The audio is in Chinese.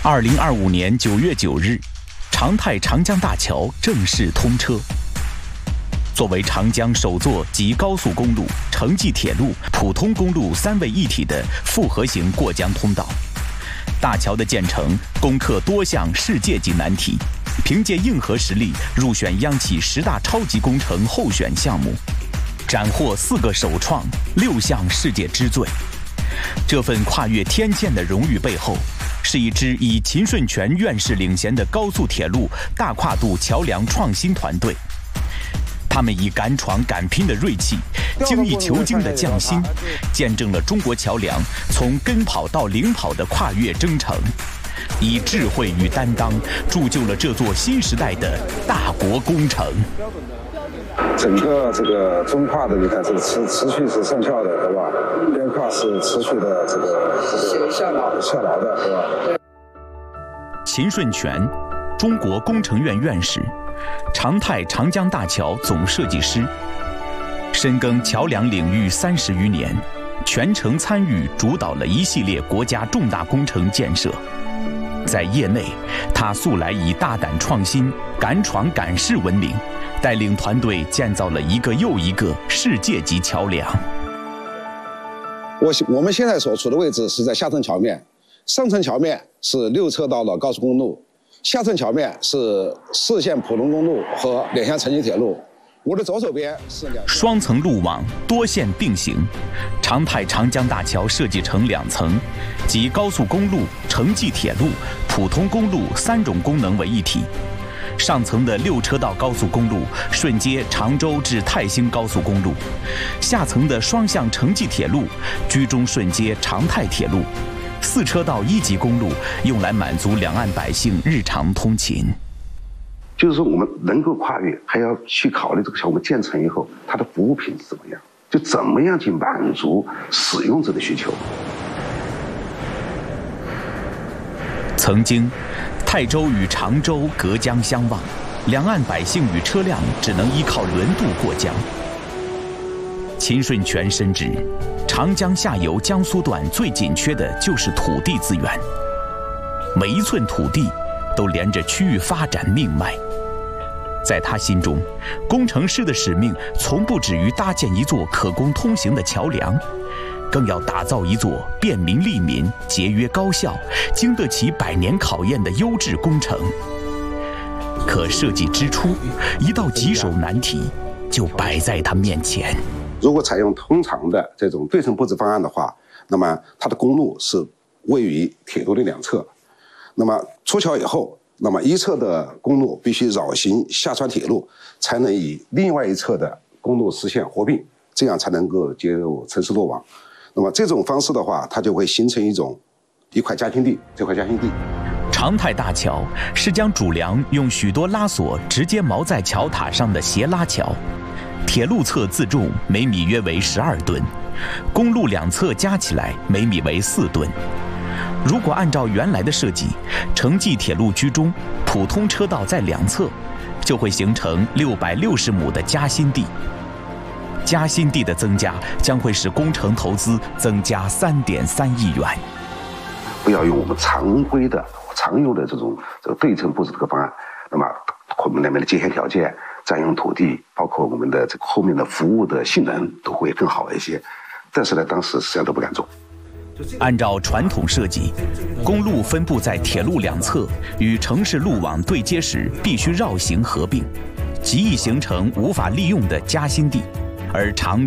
2025年9月9日，长泰长江大桥正式通车。作为长江首座集高速公路、城际铁路、普通公路3位一体的复合型过江通道，大桥的建成攻克多项世界级难题，凭借硬核实力入选央企10大超级工程候选项目，斩获4个首创、6项世界之最。这份跨越天堑的荣誉背后，是一支以秦顺全院士领衔的高速铁路大跨度桥梁创新团队。他们以敢闯敢拼的锐气，精益求精的匠心，见证了中国桥梁从跟跑到领跑的跨越征程，以智慧与担当铸就了这座新时代的大国工程。 整个这个中跨的，你看这个持续是上翘的，对吧？边跨是持续的这个下劳的，对吧？ 秦顺全，中国工程院院士，长泰长江大桥总设计师，深耕桥梁领域30余年，全程参与主导了一系列国家重大工程建设。在业内，他素来以大胆创新、敢闯敢试闻名，带领团队建造了一个又一个世界级桥梁。 我们现在所处的位置是在下层桥面，上层桥面是6车道的高速公路，下层桥面是4线普通公路和2线城际铁路。我的左手边是双层路网，多线并行。长泰长江大桥设计成2层，集高速公路、城际铁路、普通公路3种功能为一体。上层的6车道高速公路顺接常州至泰兴高速公路，下层的双向城际铁路居中顺接长泰铁路，4车道1级公路用来满足两岸百姓日常通勤。 就是说，我们能够跨越，还要去考虑这个桥我们建成以后，它的服务品质怎么样，就怎么样去满足使用者的需求。 曾经，泰州与常州隔江相望，两岸百姓与车辆只能依靠轮渡过江。秦顺全深知，长江下游江苏段最紧缺的就是土地资源，每一寸土地都连着区域发展命脉。在他心中，工程师的使命从不止于搭建一座可供通行的桥梁，更要打造一座便民利民、节约高效、经得起100年考验的优质工程。可设计之初，一道棘手难题就摆在他面前。 如果采用通常的这种对称布置方案的话，那么它的公路是位于铁路的2侧，那么出桥以后，那么一侧的公路必须绕行下穿铁路，才能与另外一侧的公路实现合并，这样才能够接入城市路网。那么这种方式的话，它就会形成一块夹心地。这块夹心地， 长泰大桥是将主梁用许多拉索直接锚在桥塔上的斜拉桥，铁路侧自重每米约为12吨，公路2侧加起来每米为4吨。如果按照原来的设计，城际铁路居中，普通车道在2侧，就会形成660亩的夹心地。夹心地的增加将会使工程投资增加3.3亿元。 不要用我们常规的、常用的这个对称布置这个方案，那么我们那边的接线条件、占用土地，包括我们的这个后面的服务的性能都会更好一些。但是呢，当时实际上都不敢做。 按照传统设计，公路分布在铁路2侧，与城市路网对接时必须绕行合并，极易形成无法利用的夹心地。而常